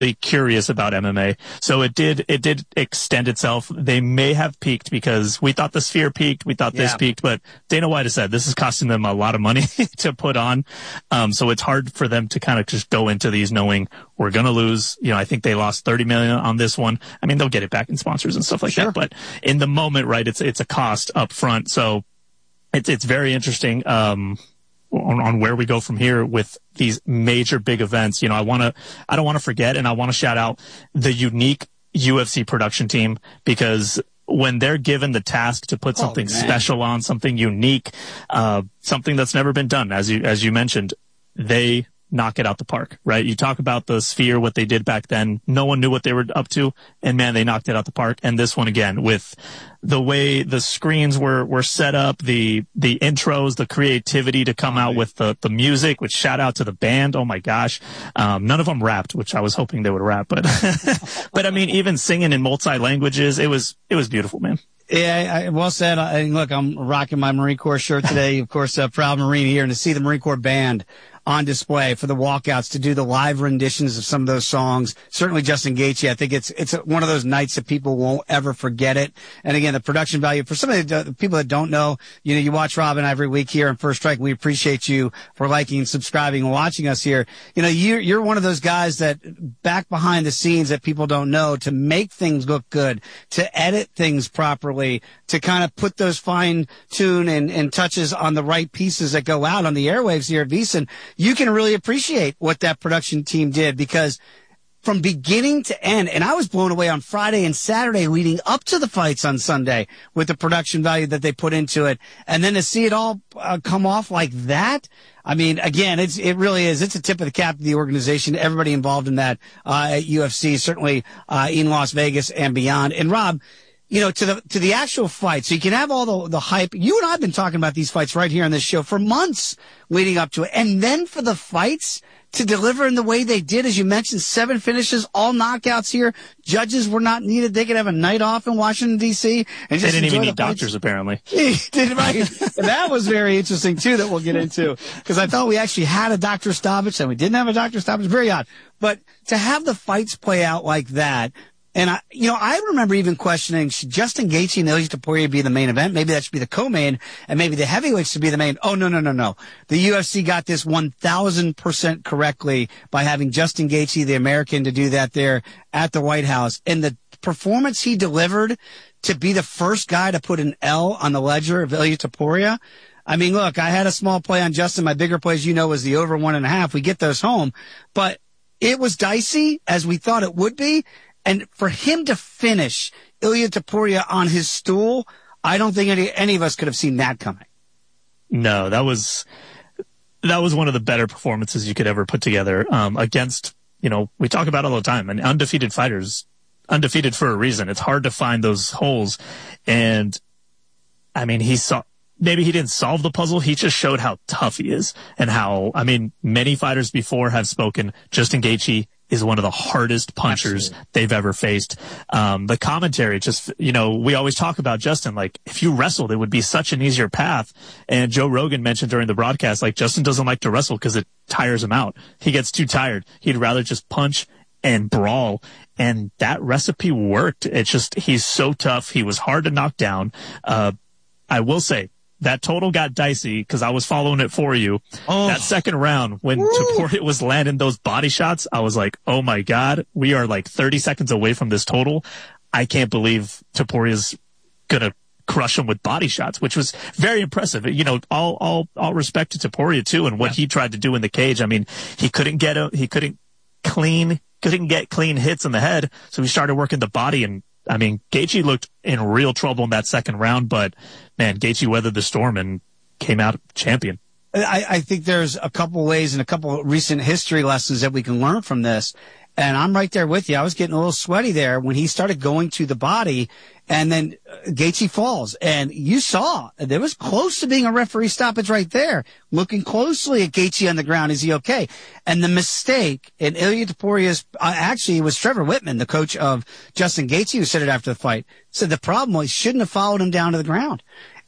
curious about MMA. So it did extend itself. They may have peaked because we thought the Sphere peaked, we thought this peaked, but Dana White has said this is costing them a lot of money to put on. So it's hard for them to kind of just go into these knowing we're going to lose. You know, I think they lost 30 million on this one. I mean, they'll get it back in sponsors and stuff like that, but in the moment, right, it's a cost up front. So it's very interesting. On where we go from here with these major big events. You know, I don't want to forget, and I want to shout out the unique UFC production team, because when they're given the task to put something special on, something unique, something that's never been done, as you mentioned, they knock it out the park, right? You talk about the Sphere, what they did back then. No one knew what they were up to, and man, they knocked it out the park. And this one again, with the way the screens were set up, the intros, the creativity to come out with the music, which shout out to the band. Oh my gosh. None of them rapped, which I was hoping they would rap, but, but I mean, even singing in multi languages, it was beautiful, man. Yeah, well said. Look, I'm rocking my Marine Corps shirt today. Of course, proud Marine here, and to see the Marine Corps band on display for the walkouts to do the live renditions of some of those songs. Certainly Justin Gaethje, I think it's one of those nights that people won't ever forget it. And again, the production value for some of the people that don't know, you know, you watch Rob and I every week here on First Strike. We appreciate you for liking, subscribing, and watching us here. You know, you're one of those guys that back behind the scenes that people don't know, to make things look good, to edit things properly, to kind of put those fine tune and touches on the right pieces that go out on the airwaves here at VSiN. You can really appreciate what that production team did, because from beginning to end, and I was blown away on Friday and Saturday leading up to the fights on Sunday with the production value that they put into it. And then to see it all come off like that. I mean, again, it really is. It's a tip of the cap to the organization, everybody involved in that, at UFC, certainly, in Las Vegas and beyond. And Rob, you know, to the actual fight, so you can have all the hype. You and I have been talking about these fights right here on this show for months leading up to it. And then for the fights to deliver in the way they did, as you mentioned, 7 finishes, all knockouts here. Judges were not needed. They could have a night off in Washington, D.C. and just they didn't even need fights. Doctors, apparently. That was very interesting, too, that we'll get into, because I thought we actually had a Dr. Stoppage and we didn't have a Dr. Stoppage. Very odd. But to have the fights play out like that, and I remember even questioning, should Justin Gaethje and Ilia Topuria be the main event? Maybe that should be the co-main, and maybe the heavyweights should be the main. Oh, no. The UFC got this 1,000% correctly by having Justin Gaethje, the American, to do that there at the White House. And the performance he delivered to be the first guy to put an L on the ledger of Ilia Topuria. I mean, look, I had a small play on Justin. My bigger play, as you know, was the over 1.5. We get those home. But it was dicey, as we thought it would be. And for him to finish Ilia Topuria on his stool, I don't think any of us could have seen that coming. No, that was one of the better performances you could ever put together, against, you know, we talk about it all the time, and undefeated fighters, undefeated for a reason. It's hard to find those holes. And I mean, maybe he didn't solve the puzzle. He just showed how tough he is, and how, I mean, many fighters before have spoken. Justin Gaethje is one of the hardest punchers they've ever faced. The commentary just, you know, we always talk about Justin, like, if you wrestled, it would be such an easier path. And Joe Rogan mentioned during the broadcast, like, Justin doesn't like to wrestle because it tires him out. He gets too tired. He'd rather just punch and brawl. And that recipe worked. It's just, he's so tough. He was hard to knock down. I will say, that total got dicey because I was following it for you. Oh. That second round, when Topuria was landing those body shots, I was like, oh my God, we are like 30 seconds away from this total. I can't believe Topuria's gonna crush him with body shots, which was very impressive. You know, all respect to Topuria too, and what he tried to do in the cage. I mean, he couldn't get clean hits in the head, so he started working the body. And I mean, Gaethje looked in real trouble in that second round, but man, Gaethje weathered the storm and came out champion. I think there's a couple ways and a couple recent history lessons that we can learn from this. And I'm right there with you. I was getting a little sweaty there when he started going to the body, and then Gaethje falls. And you saw there was close to being a referee stoppage right there, looking closely at Gaethje on the ground. Is he okay? And the mistake in Ilia Topuria's, actually it was Trevor Whitman, the coach of Justin Gaethje, who said it after the fight, said the problem was he shouldn't have followed him down to the ground.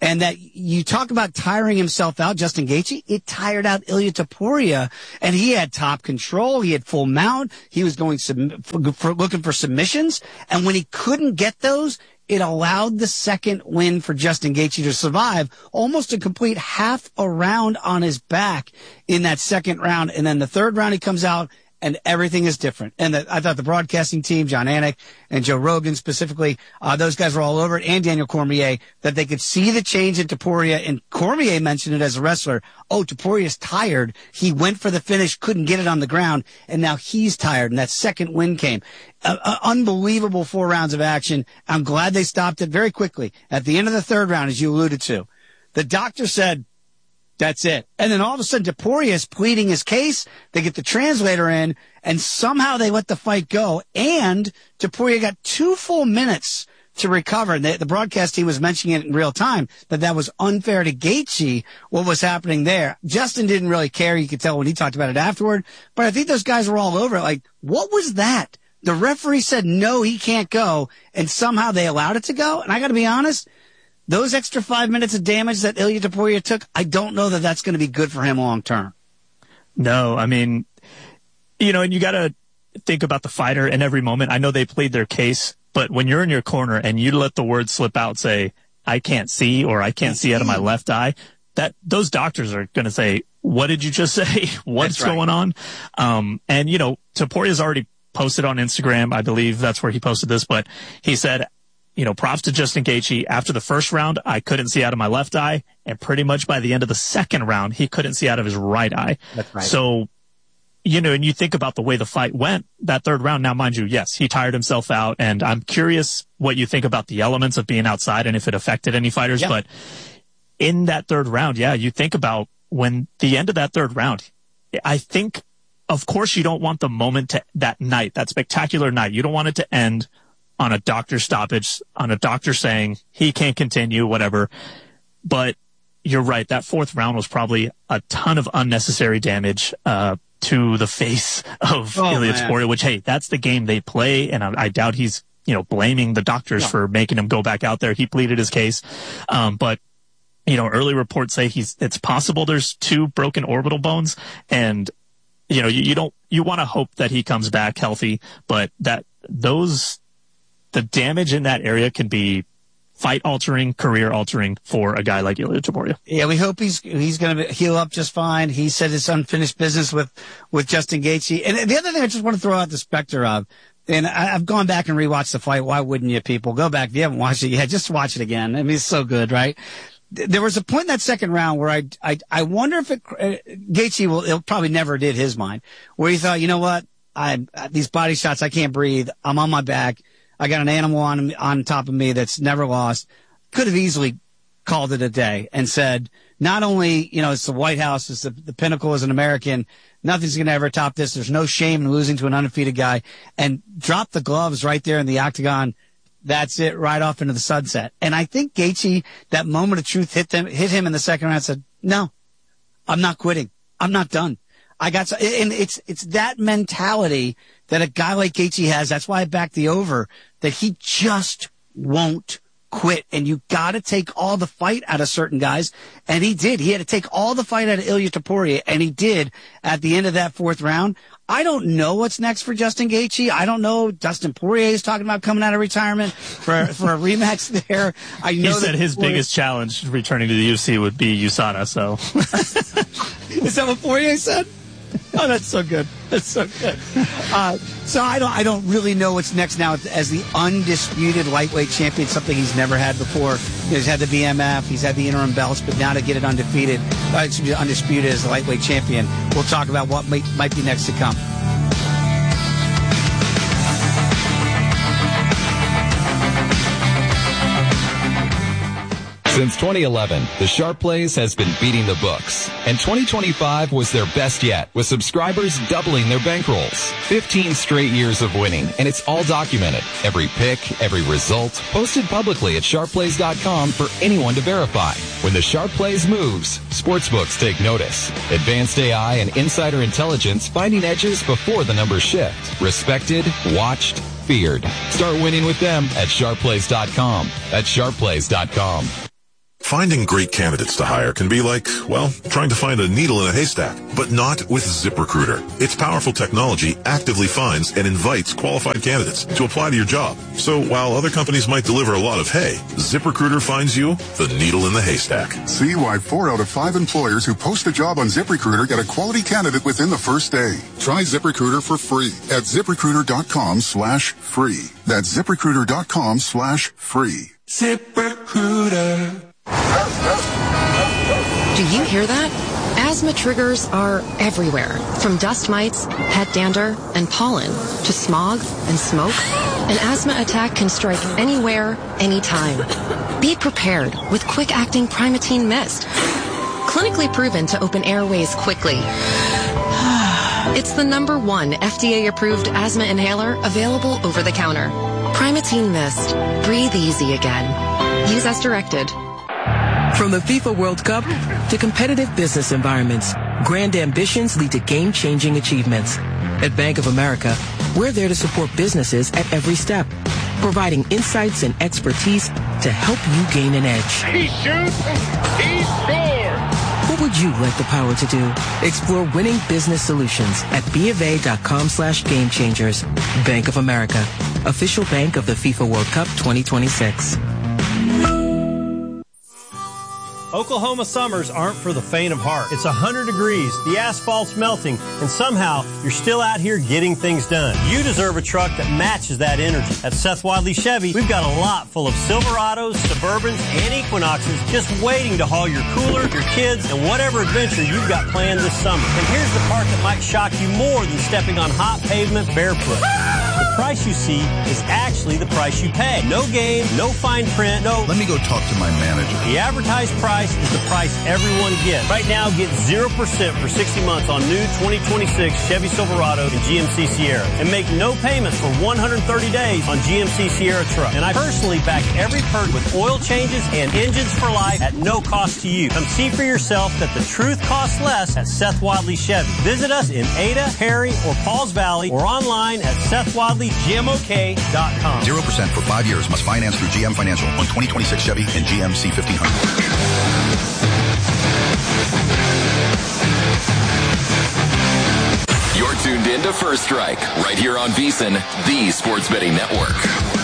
And that you talk about tiring himself out, Justin Gaethje, it tired out Ilia Topuria, and he had top control. He had full mount. He was going looking for submissions. And when he couldn't get those, it allowed the second win for Justin Gaethje to survive almost a complete half a round on his back in that second round. And then the third round, he comes out and everything is different. And I thought the broadcasting team, John Anik and Joe Rogan specifically, those guys were all over it, and Daniel Cormier, that they could see the change in Topuria. And Cormier mentioned it as a wrestler. Oh, Topuria's tired. He went for the finish, couldn't get it on the ground, and now he's tired. And that second win came. Unbelievable 4 rounds of action. I'm glad they stopped it very quickly. At the end of the third round, as you alluded to, the doctor said, that's it. And then all of a sudden, Topuria is pleading his case. They get the translator in, and somehow they let the fight go. And Topuria got 2 full minutes to recover. And the broadcast team was mentioning it in real time, that was unfair to Gaethje, what was happening there. Justin didn't really care. You could tell when he talked about it afterward. But I think those guys were all over it. Like, what was that? The referee said, no, he can't go. And somehow they allowed it to go. And I got to be honest, those extra 5 minutes of damage that Ilia Topuria took, I don't know that that's going to be good for him long term. No, I mean, and you got to think about the fighter in every moment. I know they plead their case, but when you're in your corner and you let the word slip out, say, I can't see, or I can't see out of my left eye, that those doctors are going to say, what did you just say? What's going on? And Topuria's already posted on Instagram. I believe that's where he posted this, but he said, props to Justin Gaethje. After the first round, I couldn't see out of my left eye, and pretty much by the end of the second round, he couldn't see out of his right eye. That's right. So, and you think about the way the fight went, that third round, now mind you, yes, he tired himself out, and I'm curious what you think about the elements of being outside and if it affected any fighters, but in that third round, you think about when the end of that third round, I think, of course, you don't want the moment that night, that spectacular night, you don't want it to end on a doctor stoppage, on a doctor saying he can't continue, whatever. But you're right. That fourth round was probably a ton of unnecessary damage to the face of Ilia Topuria, which, hey, that's the game they play. And I doubt he's, blaming the doctors for making him go back out there. He pleaded his case. But, early reports say it's possible there's 2 broken orbital bones. And, you want to hope that he comes back healthy, but the damage in that area can be fight-altering, career-altering for a guy like Ilia Topuria. Yeah, we hope he's going to heal up just fine. He said it's unfinished business with Justin Gaethje. And the other thing I just want to throw out the specter of, and I've gone back and rewatched the fight. Why wouldn't you, people? Go back. If you haven't watched it yet, just watch it again. I mean, it's so good, right? There was a point in that second round where I wonder if Gaethje it probably never did his mind, where he thought, you know what? These body shots, I can't breathe. I'm on my back. I got an animal on top of me that's never lost. Could have easily called it a day and said, not only, it's the White House, it's the pinnacle as an American. Nothing's going to ever top this. There's no shame in losing to an undefeated guy, and drop the gloves right there in the octagon. That's it, right off into the sunset. And I think Gaethje, that moment of truth hit him in the second round, said, no, I'm not quitting. I'm not done. And it's that mentality that a guy like Gaethje has. That's why I backed the over, that he just won't quit. And you got to take all the fight out of certain guys. And he did. He had to take all the fight out of Ilia Topuria, and he did at the end of that fourth round. I don't know what's next for Justin Gaethje. I don't know. Dustin Poirier is talking about coming out of retirement for a rematch there. He said his biggest challenge returning to the UFC would be USADA. So is that what Poirier said? Oh, that's so good. That's so good. So I don't really know what's next now as the undisputed lightweight champion, something he's never had before. He's had the BMF, he's had the interim belts, but now to get it undisputed as the lightweight champion, we'll talk about what might be next to come. Since 2011, the Sharp Plays has been beating the books, and 2025 was their best yet, with subscribers doubling their bankrolls. 15 straight years of winning, and it's all documented. Every pick, every result, posted publicly at sharpplays.com for anyone to verify. When the Sharp Plays moves, sportsbooks take notice. Advanced AI and insider intelligence finding edges before the numbers shift. Respected, watched, feared. Start winning with them at sharpplays.com. That's sharpplays.com. Finding great candidates to hire can be like, well, trying to find a needle in a haystack, but not with ZipRecruiter. Its powerful technology actively finds and invites qualified candidates to apply to your job. So while other companies might deliver a lot of hay, ZipRecruiter finds you the needle in the haystack. See why 4 out of 5 employers who post a job on ZipRecruiter get a quality candidate within the first day. Try ZipRecruiter for free at ZipRecruiter.com/free. That's ZipRecruiter.com/free. ZipRecruiter. Do you hear that? Asthma triggers are everywhere, from dust mites, pet dander, and pollen, to smog and smoke. An asthma attack can strike anywhere, anytime. Be prepared with quick-acting Primatene Mist. Clinically proven to open airways quickly. It's the #1 FDA-approved asthma inhaler available over the counter. Primatene Mist. Breathe easy again. Use as directed. From the FIFA World Cup to competitive business environments, grand ambitions lead to game-changing achievements. At Bank of America, we're there to support businesses at every step, providing insights and expertise to help you gain an edge. He shoots, he scores! What would you like the power to do? Explore winning business solutions at BofA.com/gamechangers. Bank of America, official bank of the FIFA World Cup 2026. Oklahoma summers aren't for the faint of heart. It's 100 degrees, the asphalt's melting, and somehow you're still out here getting things done. You deserve a truck that matches that energy. At Seth Wadley Chevy, we've got a lot full of Silverados, Suburbans, and Equinoxes just waiting to haul your cooler, your kids, and whatever adventure you've got planned this summer. And here's the part that might shock you more than stepping on hot pavement barefoot. The price you see is actually the price you pay. No game, no fine print, no... Let me go talk to my manager. The advertised price is the price everyone gets. Right now, get 0% for 60 months on new 2026 Chevy Silverado and GMC Sierra. And make no payments for 130 days on GMC Sierra truck. And I personally back every perk with oil changes and engines for life at no cost to you. Come see for yourself that the truth costs less at Seth Wadley Chevy. Visit us in Ada, Perry, or Pauls Valley or online at SethWadleyGMOK.com. 0% for 5 years. Must finance through GM Financial on 2026 Chevy and GMC 1500. You're tuned in to First Strike, right here on VEASAN, the Sports Betting Network.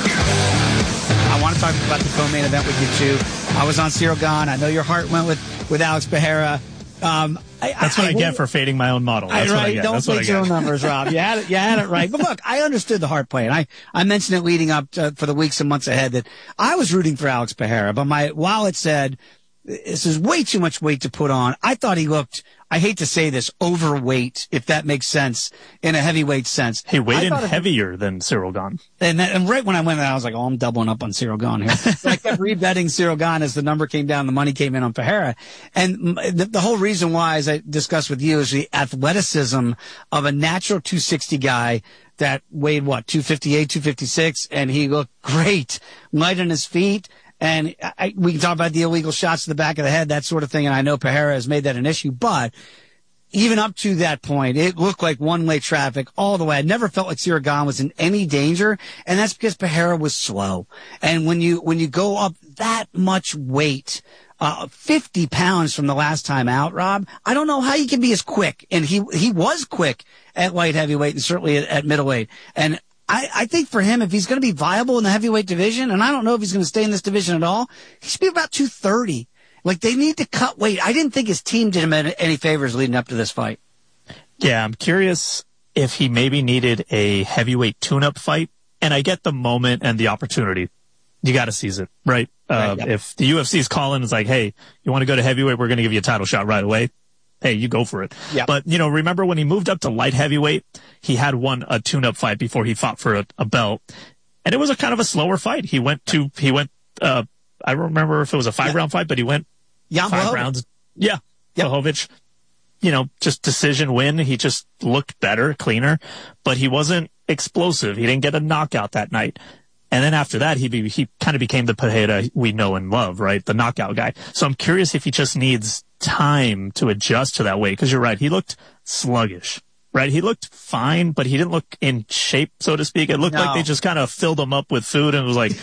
I want to talk about the co-main event with you, too. I was on Cyril Gahn. I know your heart went with Alex Bejera. That's what I get for fading my own model. That's what I get. Don't fade your own numbers, Rob. You had it right. But look, I understood the heart play, and I mentioned it leading up for the weeks and months ahead that I was rooting for Alex Bejera, but my wallet said this is way too much weight to put on. I thought he looked, I hate to say this, overweight, if that makes sense, in a heavyweight sense. He weighed in heavier than Cyril Gahn. And right when I went there, I was like, oh, I'm doubling up on Cyril Gahn here. So I kept rebetting Cyril Gahn as the number came down, the money came in on Bejera. And the whole reason why, as I discussed with you, is the athleticism of a natural 260 guy that weighed, 258, 256, and he looked great, light on his feet. And we can talk about the illegal shots to the back of the head, that sort of thing. And I know Bejera has made that an issue, but even up to that point, it looked like one-way traffic all the way. I never felt like Cyril Gahn was in any danger, and that's because Bejera was slow. And when you go up that much weight, 50 pounds from the last time out, Rob, I don't know how you can be as quick. And he was quick at light heavyweight and certainly at middleweight. And I think for him, if he's going to be viable in the heavyweight division, and I don't know if he's going to stay in this division at all, he should be about 230. Like, they need to cut weight. I didn't think his team did him any favors leading up to this fight. Yeah, I'm curious if he maybe needed a heavyweight tune-up fight. And I get the moment and the opportunity. You got to seize it, right? Right, yeah. If the UFC's calling, it's like, hey, you want to go to heavyweight? We're going to give you a title shot right away. Hey, you go for it. Yeah. But, remember when he moved up to light heavyweight, he had won a tune-up fight before he fought for a belt. And it was a kind of a slower fight. I don't remember if it was a 5-round fight, but he went 5 rounds. Yeah. Blachowicz, just decision win. He just looked better, cleaner, but he wasn't explosive. He didn't get a knockout that night. And then after that, he kind of became the Pereira we know and love, right? The knockout guy. So I'm curious if he just needs time to adjust to that weight, because you're right. He looked sluggish, right? He looked fine, but he didn't look in shape, so to speak. It looked like they just kind of filled him up with food and was like,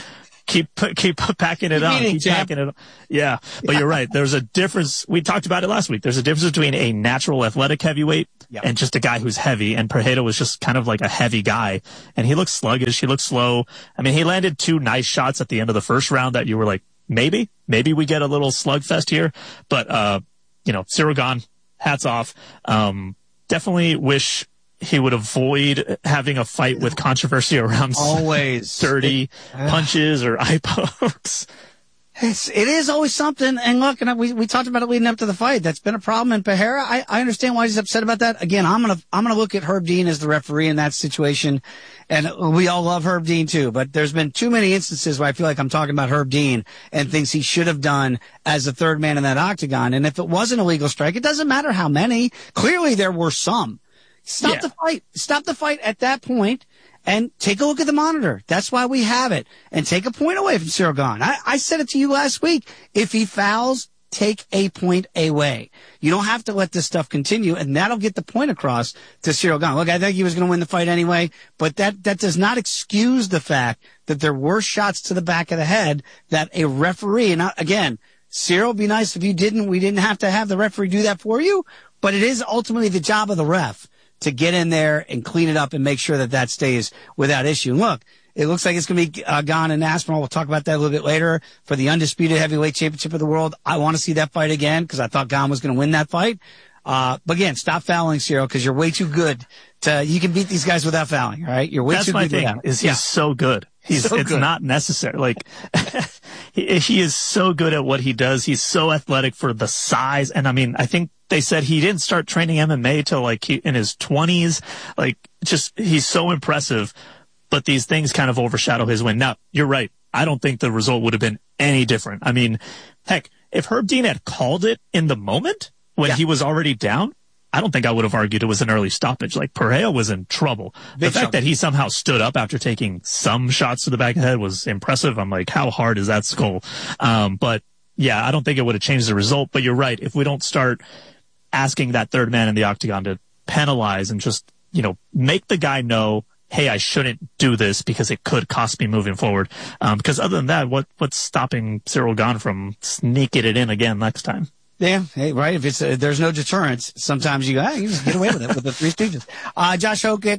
keep packing it on. Keep packing it on. Yeah. But you're right. There's a difference. We talked about it last week. There's a difference between a natural athletic heavyweight and just a guy who's heavy. And Pereira was just kind of like a heavy guy. And he looked sluggish. He looked slow. I mean, he landed 2 nice shots at the end of the first round that you were like, maybe we get a little slugfest here. But, Ciryl Gane, hats off. Definitely wish he would avoid having a fight with controversy around always dirty punches or eye pokes. It is always something. And look, and we talked about it leading up to the fight. That's been a problem in Pereira. I understand why he's upset about that. Again, I'm gonna look at Herb Dean as the referee in that situation. And we all love Herb Dean too, but there's been too many instances where I feel like I'm talking about Herb Dean and things he should have done as the third man in that octagon. And if it was an illegal strike, it doesn't matter how many. Clearly there were some. Stop the fight. Stop the fight at that point and take a look at the monitor. That's why we have it. And take a point away from Ciryl Gane. I said it to you last week. If he fouls, take a point away. You don't have to let this stuff continue, and that'll get the point across to Ciryl Gane. Look, I think he was going to win the fight anyway, but that does not excuse the fact that there were shots to the back of the head that a referee, and again, Ciryl, be nice if you didn't. We didn't have to have the referee do that for you, but it is ultimately the job of the ref to get in there and clean it up and make sure that stays without issue. And look, it looks like it's going to be Gane and Aspinall. We'll talk about that a little bit later for the undisputed heavyweight championship of the world. I want to see that fight again because I thought Gane was going to win that fight. But again, stop fouling, Ciryl, because you're way too good you can beat these guys without fouling, all right? You're way too good. That's my thing, he's so good. It's good. Not necessary. Like, he is so good at what he does. He's so athletic for the size. And I mean, I think they said he didn't start training MMA till in his 20s. Like, he's so impressive, but these things kind of overshadow his win. Now, you're right. I don't think the result would have been any different. I mean, heck, if Herb Dean had called it in the moment when he was already down, I don't think I would have argued it was an early stoppage. Like, Pereira was in trouble. The fact that he somehow stood up after taking some shots to the back of the head was impressive. I'm like, how hard is that skull? But yeah, I don't think it would have changed the result. But you're right. If we don't start asking that third man in the octagon to penalize and just, make the guy know, hey, I shouldn't do this because it could cost me moving forward. Because other than that, what's stopping Ciryl Gane from sneaking it in again next time? Yeah, hey, right. If it's there's no deterrence, sometimes you just get away with it with the Three Stooges. Josh Hokett,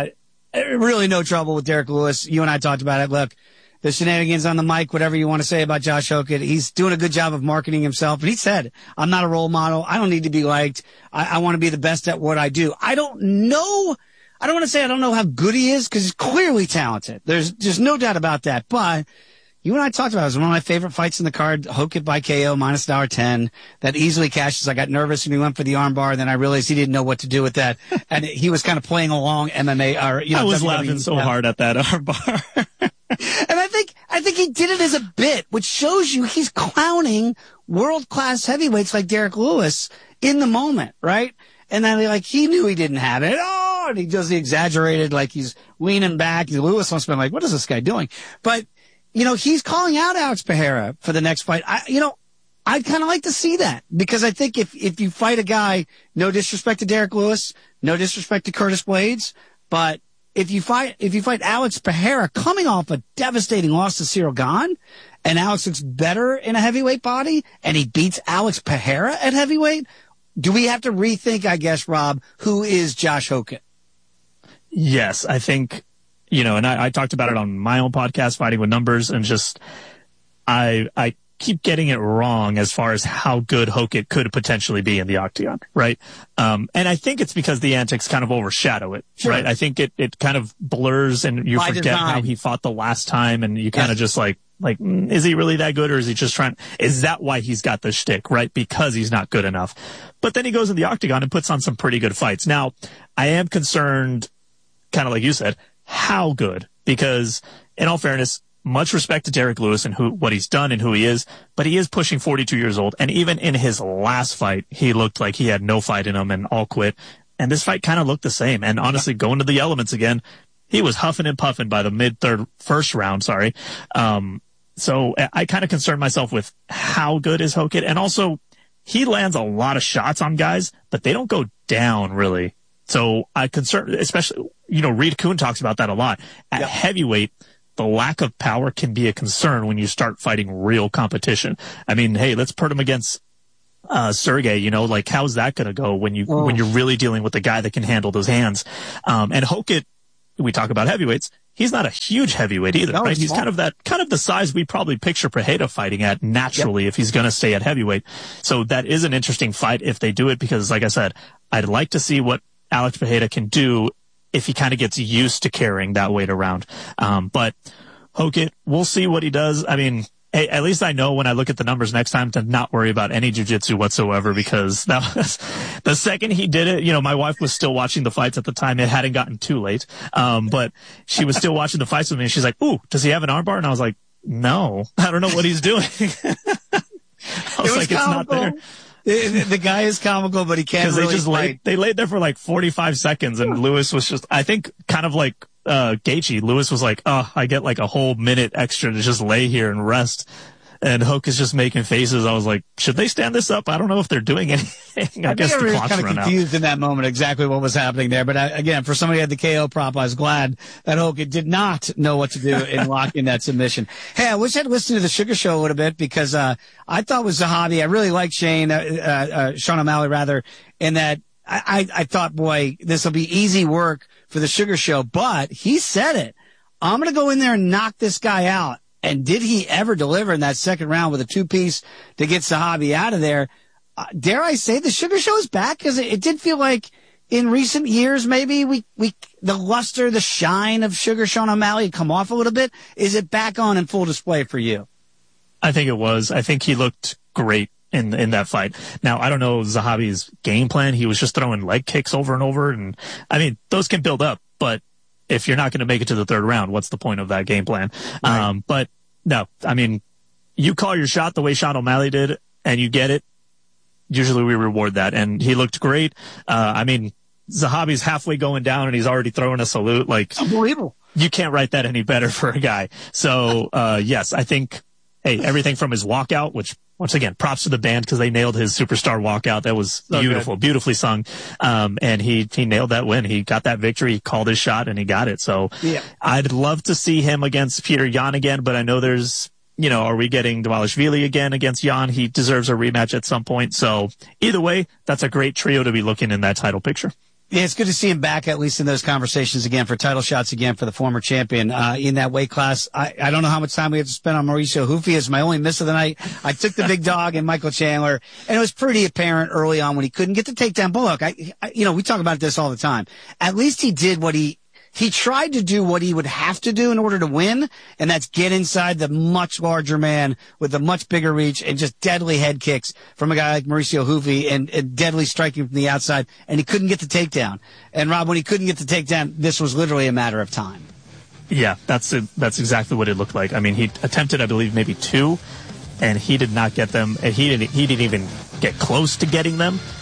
really no trouble with Derek Lewis. You and I talked about it. Look, the shenanigans on the mic, whatever you want to say about Josh Hokett, he's doing a good job of marketing himself. But he said, I'm not a role model. I don't need to be liked. I want to be the best at what I do. I don't want to say I don't know how good he is because he's clearly talented. There's no doubt about that. But you and I talked about it. It was one of my favorite fights in the card. Hokett by KO minus $1.10. That easily cashes. I got nervous when he went for the armbar. Then I realized he didn't know what to do with that. And he was kind of playing along MMA. I was laughing so hard at that armbar. And I think he did it as a bit, which shows you he's clowning world-class heavyweights like Derek Lewis in the moment, right? And then he knew he didn't have it. Oh, and he does the exaggerated, like he's leaning back. Lewis must have been like, what is this guy doing? But he's calling out Alex Pereira for the next fight. I'd kind of like to see that because I think if you fight a guy, no disrespect to Derek Lewis, no disrespect to Curtis Blades, but if you fight Alex Pereira coming off a devastating loss to Ciryl Gane, and Alex looks better in a heavyweight body, and he beats Alex Pereira at heavyweight, do we have to rethink, I guess, Rob, who is Josh Hokett? Yes, I think. And I talked about it on my own podcast, Fighting with Numbers, and just I keep getting it wrong as far as how good Hokett could potentially be in the octagon, right? And I think it's because the antics kind of overshadow it, right? I think it kind of blurs and you forget how he fought the last time, and you kind of just like, is he really that good, or is he just is that why he's got the shtick, right? Because he's not good enough. But then he goes in the octagon and puts on some pretty good fights. Now, I am concerned, kind of like you said, how good, because in all fairness, much respect to Derek Lewis and what he's done and who he is, but he is pushing 42 years old. And even in his last fight, he looked like he had no fight in him and all quit. And this fight kind of looked the same. And honestly, going to the elements again, he was huffing and puffing by the first round. So I kind of concern myself with how good is Hokett. And also, he lands a lot of shots on guys, but they don't go down really. So I concern, especially, Reed Kuhn talks about that a lot. At heavyweight, the lack of power can be a concern when you start fighting real competition. I mean, hey, let's put him against Sergey, you know, like how's that going to go when you're really dealing with a guy that can handle those hands? And Hokit, we talk about heavyweights. He's not a huge heavyweight either, right? He's kind of the size we probably picture Pereira fighting at naturally if he's going to stay at heavyweight. So that is an interesting fight if they do it, because like I said, I'd like to see what Alex Pereira can do if he kind of gets used to carrying that weight around. But Hokit, we'll see what he does. I mean, hey, at least I know when I look at the numbers next time to not worry about any jiu-jitsu whatsoever, because that was the second he did it. You know, my wife was still watching the fights at the time. It hadn't gotten too late. But she was still watching the fights with me, and she's like, "Ooh, does he have an armbar?" And I was like, "No, I don't know what he's doing." I was like, "It's not there." The guy is comical, but he can't really they laid there for like 45 seconds, and Lewis was just, I think, kind of like Gaethje. Lewis was like, "Oh, I get like a whole minute extra to just lay here and rest." And Hoke is just making faces. I was like, should they stand this up? I don't know if they're doing anything. I guess the clock's kind of run out. confused in that moment exactly what was happening there. But again, for somebody who had the KO prop, I was glad that Hoke did not know what to do in locking that submission. Hey, I wish I'd listened to the Sugar Show a little bit, because I thought with Zahabi, I really like Sean O'Malley rather, in that I thought, boy, this will be easy work for the Sugar Show. But he said it. I'm going to go in there and knock this guy out. And did he ever deliver in that second round with a two-piece to get Zahabi out of there? Dare I say the Sugar Show is back? Because it did feel like in recent years, maybe the luster, the shine of Sean O'Malley had come off a little bit. Is it back on in full display for you? I think it was. I think he looked great in that fight. Now, I don't know Zahabi's game plan. He was just throwing leg kicks over and over. And I mean, those can build up, but if you're not going to make it to the third round, what's the point of that game plan? Right. But no, I mean, you call your shot the way Sean O'Malley did and you get it. Usually we reward that. And he looked great. I mean, Zahabi's halfway going down and he's already throwing a salute. Like, unbelievable. You can't write that any better for a guy. So, yes, I think, hey, everything from his walkout, which once again, props to the band because they nailed his superstar walkout. That was beautiful, beautifully sung. And he nailed that win. He got that victory. He called his shot and he got it. So yeah. I'd love to see him against Peter Yan again, but I know there's, you know, are we getting Dvalishvili again against Yan? He deserves a rematch at some point. So either way, that's a great trio to be looking in that title picture. Yeah, it's good to see him back, at least in those conversations again, for title shots again for the former champion in that weight class. I don't know how much time we have to spend on Mauricio Hufi as my only miss of the night. I took the big dog and Michael Chandler, and it was pretty apparent early on when he couldn't get the takedown. But look, you know, we talk about this all the time. At least he did what he tried to do what he would have to do in order to win, and that's get inside the much larger man with a much bigger reach and just deadly head kicks from a guy like Mauricio Hufi and deadly striking from the outside, and he couldn't get the takedown. And Rob, when he couldn't get the takedown, this was literally a matter of time. Yeah, that's exactly what it looked like. I mean, he attempted, I believe, maybe two, and he did not get them. And he didn't even get close to getting them.